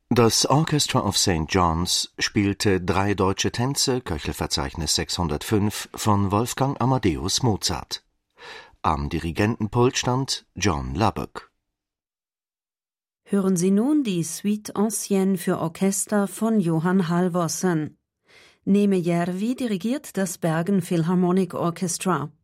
Das Orchestra of St. John's spielte 3 deutsche Tänze, Köchelverzeichnis 605, von Wolfgang Amadeus Mozart. Am Dirigentenpult stand John Lubbock. Hören Sie nun die Suite Ancienne für Orchester von Johann Halvorsen. Neme Järvi dirigiert das Bergen Philharmonic Orchestra.